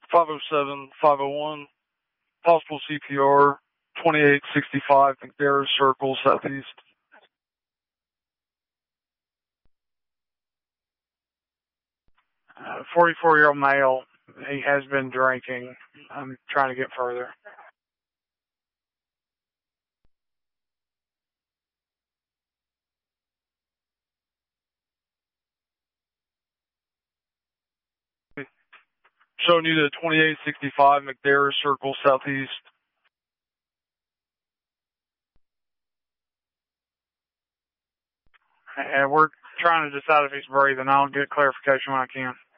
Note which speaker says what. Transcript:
Speaker 1: 507, 501, possible CPR, 2865 McDarris Circle, Southeast.
Speaker 2: 44-year-old male. He has been drinking. I'm trying to get further.
Speaker 1: Showing you to 2865 McDarris Circle, Southeast.
Speaker 2: And we're trying to decide if he's breathing. I'll get clarification when I can.